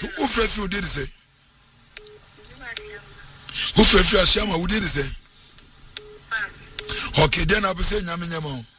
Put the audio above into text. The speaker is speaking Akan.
Who fresh you did say? Who fresh you shama? Who did say? Okay, then I'll be saying, Yaminyamo.